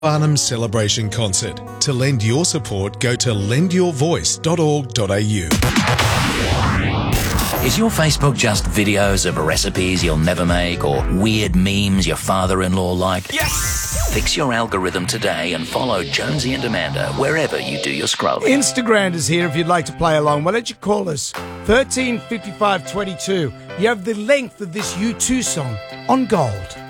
Barnum Celebration Concert. To lend your support, go to lendyourvoice.org.au. Is your Facebook just videos of recipes you'll never make or weird memes your father-in-law liked? Yes! Fix your algorithm today and follow Jonesy and Amanda wherever you do your scrolling. Instagram is here if you'd like to play along. Why don't you call us? 135522. You have the length of this U2 song on gold.